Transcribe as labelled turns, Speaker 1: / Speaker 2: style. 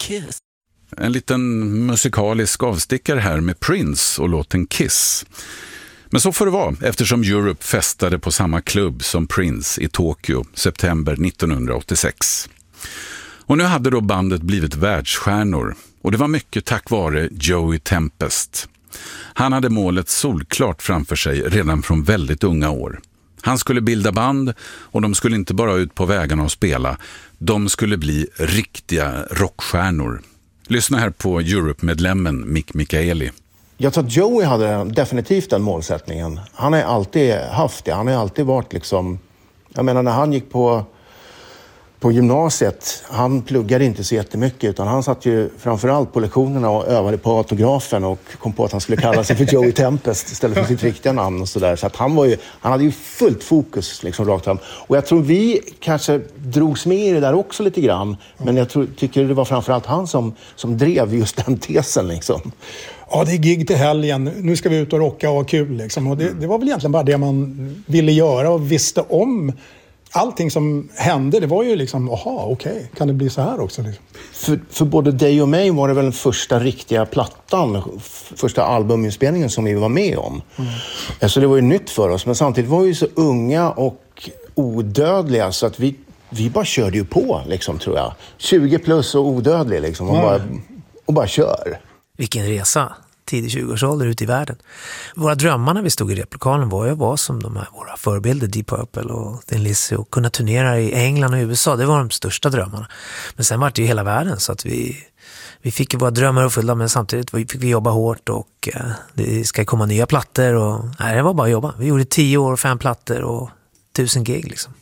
Speaker 1: kiss.
Speaker 2: En liten musikalisk avstickare här med Prince och låten Kiss. Men så får det vara, eftersom Europe festade på samma klubb som Prince i Tokyo, september 1986. Och nu hade då bandet blivit världsstjärnor, och det var mycket tack vare Joey Tempest. Han hade målet solklart framför sig redan från väldigt unga år. Han skulle bilda band, och de skulle inte bara ut på vägarna och spela, de skulle bli riktiga rockstjärnor. Lyssna här på Europe-medlemmen Mick Michaeli.
Speaker 3: Jag tror att Joey hade definitivt den målsättningen. Han har alltid haft det. Han har alltid varit liksom... Jag menar, när han gick på gymnasiet, han pluggade inte så jättemycket, utan han satt ju framförallt på lektionerna och övade på autografen och kom på att han skulle kalla sig för Joey Tempest istället för sitt riktiga namn och sådär. Så att han hade ju fullt fokus liksom rakt fram. Och jag tror vi kanske drogs med i det där också lite grann, men jag tycker det var framförallt han som drev just den tesen liksom.
Speaker 4: Ja, det är gig till helgen. Nu ska vi ut och rocka och ha kul liksom. Och det var väl egentligen bara det man ville göra och visste om. Allting som hände, det var ju liksom, okej, kan det bli så här också? Liksom?
Speaker 3: För både dig och mig var det väl den första riktiga plattan, första albuminspelningen som vi var med om. Så det var ju nytt för oss, men samtidigt var vi så unga och odödliga så att vi bara körde ju på, liksom, tror jag. 20 plus och odödlig, liksom, och bara kör.
Speaker 1: Vilken resa, tidig 20-årsålder ute i världen. Våra drömmar när vi stod i replokalen var ju att vara som de här våra förebilder, Deep Purple och Thin Lizzy, och kunna turnera i England och USA. Det var de största drömmarna. Men sen var det ju hela världen, så att vi fick ju våra drömmar uppfyllda, men samtidigt fick vi jobba hårt, och det ska komma nya plattor, och det var bara att jobba. Vi gjorde 10 år, 5 plattor och 1000 gig liksom.